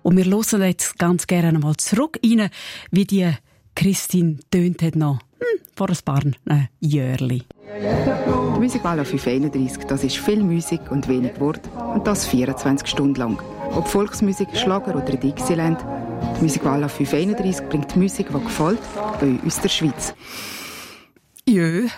Und wir hören jetzt ganz gerne einmal zurück rein, wie die Christine tönt hat noch vor ein paar Jahren. Die Musikwelle 531, das ist viel Musik und wenig Wort. Und das 24 Stunden lang. Ob Volksmusik, Schlager oder Dixieland. Die Musikwelle 531 bringt Musik, die gefällt, bei uns der Schweiz. Jö.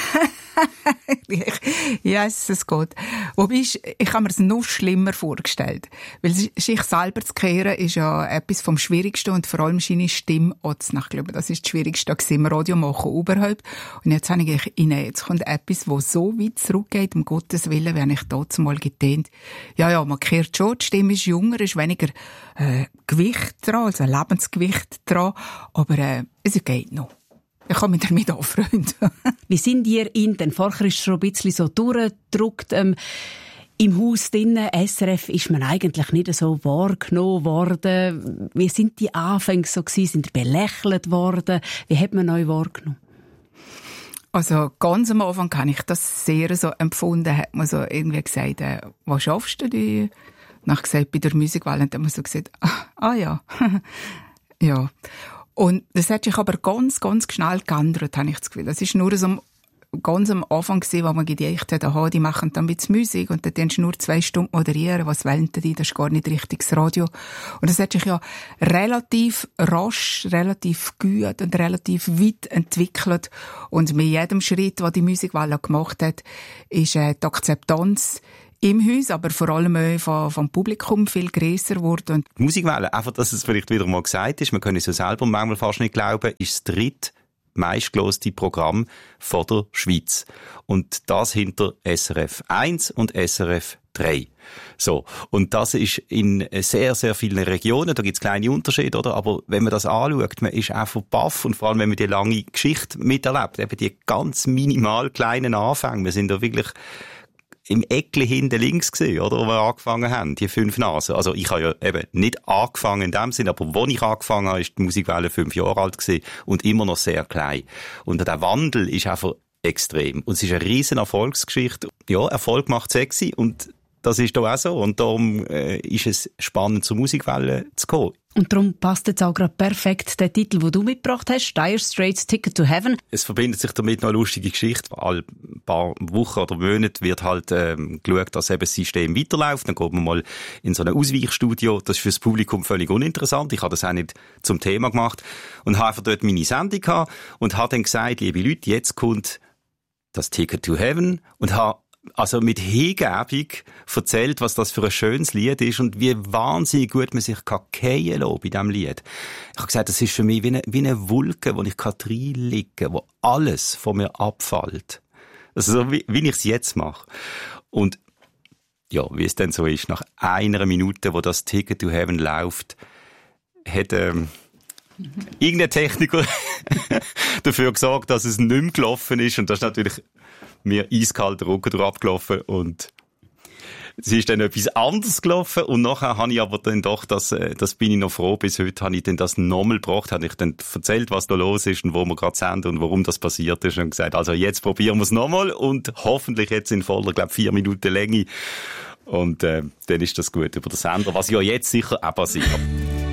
Ja, es geht. Wobei, ich habe mir es noch schlimmer vorgestellt. Weil sich selber zu kehren ist ja etwas vom Schwierigsten und vor allem seine Stimme anzunehmen. Ich glaube, das ist das Schwierigste im Radio machen überhaupt. Und jetzt habe ich jetzt kommt etwas, das so weit zurückgeht, um Gottes Willen, wie ich dort mal getönt. Ja, man kehrt schon, die Stimme ist jünger, ist weniger Gewicht dran, also Lebensgewicht dran, aber es geht noch. Ich kann mich damit anfreunden. Wie sind ihr denn? Vorher ist es schon ein bisschen so durchgedrückt. Im Haus drinnen, SRF, ist man eigentlich nicht so wahrgenommen worden. Wie sind die Anfänge so gewesen? Sind ihr belächelt worden? Wie hat man euch wahrgenommen? Also ganz am Anfang habe ich das sehr so empfunden. Hat man so irgendwie gesagt, was schaffst du? Dann habe ich gesagt, bei der Musikwelle. Und dann haben wir so gesagt, ja. Ja. Und das hat sich aber ganz, ganz schnell geändert, habe ich das Gefühl. Das ist nur so ganz am Anfang gewesen, wo man gedacht hat, die machen dann ein bisschen Musik und dann kannst du nur 2 Stunden moderieren. Was wollen die? Das ist gar nicht richtiges Radio. Und das hat sich ja relativ rasch, relativ gut und relativ weit entwickelt. Und mit jedem Schritt, den die Musikwelle gemacht hat, ist die Akzeptanz im Haus, aber vor allem vom Publikum viel grösser geworden. Die Musikwelle, einfach, dass es vielleicht wieder mal gesagt ist, man kann es ja selber manchmal fast nicht glauben, ist das drittmeistgehörte Programm von der Schweiz. Und das hinter SRF 1 und SRF 3. So. Und das ist in sehr, sehr vielen Regionen, da gibt's kleine Unterschiede, oder? Aber wenn man das anschaut, man ist einfach baff, und vor allem, wenn man die lange Geschichte miterlebt, eben die ganz minimal kleinen Anfänge, wir sind da wirklich im Eckli hinten links gesehen, oder, wo wir angefangen haben, die 5 Nasen. Also ich habe ja eben nicht angefangen in dem Sinn, aber wo ich angefangen habe, ist die Musikwelle 5 Jahre alt gewesen und immer noch sehr klein. Und der Wandel ist einfach extrem. Und es ist eine riesen Erfolgsgeschichte. Ja, Erfolg macht sexy und das ist doch auch so. Und darum ist es spannend, zur Musikwelle zu kommen. Und darum passt jetzt auch gerade perfekt der Titel, den du mitgebracht hast, Dire Straits Ticket to Heaven. Es verbindet sich damit noch eine lustige Geschichte. Alle paar Wochen oder Monate wird halt geschaut, dass eben das System weiterläuft. Dann geht man mal in so ein Ausweichstudio. Das ist für das Publikum völlig uninteressant. Ich habe das auch nicht zum Thema gemacht. Und habe einfach dort meine Sendung gehabt und habe dann gesagt, liebe Leute, jetzt kommt das Ticket to Heaven, und habe also mit Hingebung erzählt, was das für ein schönes Lied ist und wie wahnsinnig gut man sich fallen kann bei diesem Lied. Ich habe gesagt, das ist für mich wie eine Wolke, wo ich reinliegen kann, wo alles von mir abfällt. Also so wie ich es jetzt mache. Und ja, wie es dann so ist, nach 1 Minute, wo das Ticket to Heaven läuft, hat irgendein Techniker dafür gesorgt, dass es nicht mehr gelaufen ist, und das ist natürlich mir eiskalt den Rücken abgelaufen, und es ist dann etwas anderes gelaufen, und nachher habe ich aber dann doch, das bin ich noch froh, bis heute habe ich dann das nochmal gebracht, habe ich dann erzählt, was da los ist und wo wir gerade sind und warum das passiert ist, und gesagt, also jetzt probieren wir es nochmal und hoffentlich jetzt in voller, 4 Minuten Länge, und dann ist das gut über den Sender, was ja jetzt sicher auch passiert.